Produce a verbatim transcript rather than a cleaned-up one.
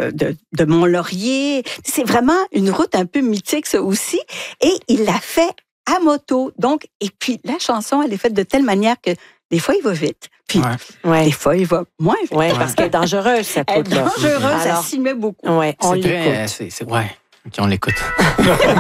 de, de, de Mont-Laurier. C'est vraiment une route un peu mythique, ça aussi. Et il l'a fait à moto. Donc, et puis, la chanson, elle est faite de telle manière que des fois, il va vite. Puis, ouais. des fois, il va moins vite. Oui, parce qu'elle est dangereuse, cette route-là. Elle est dangereuse, Alors, elle s'y met beaucoup. Ouais, on c'est l'écoute. très, c'est, c'est, ouais. OK, on l'écoute.